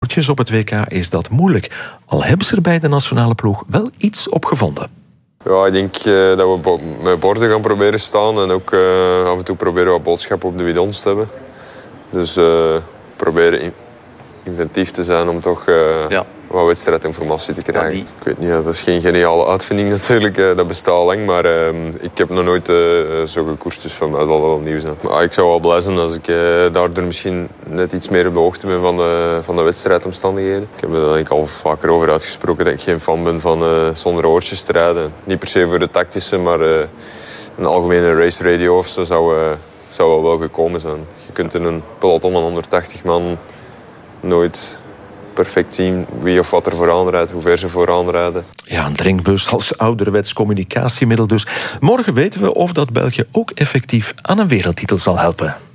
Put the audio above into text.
oortjes op het WK is dat moeilijk. Al hebben ze er bij de nationale ploeg wel iets op gevonden. Ja, ik denk dat we met borden gaan proberen staan. En ook af en toe proberen wat boodschappen op de bidons te hebben. Dus proberen inventief te zijn om toch wat wedstrijdinformatie te krijgen. Ik weet niet, dat is geen geniale uitvinding natuurlijk. Dat bestaat al lang, maar ik heb nog nooit zo gekoerst. Dus voor mij zal dat wel nieuw zijn. Maar ik zou wel blij zijn als ik daardoor misschien net iets meer op de hoogte ben van de wedstrijdomstandigheden. Ik heb er denk ik al vaker over uitgesproken dat ik geen fan ben van zonder oortjes te rijden. Niet per se voor de tactische, maar een algemene race radio of zo zou wel gekomen zijn. Je kunt in een peloton van 180 man nooit perfect zien wie of wat er vooraan rijdt, hoe ver ze vooraan rijden. Ja, een drinkbus als ouderwets communicatiemiddel dus. Morgen weten we of dat België ook effectief aan een wereldtitel zal helpen.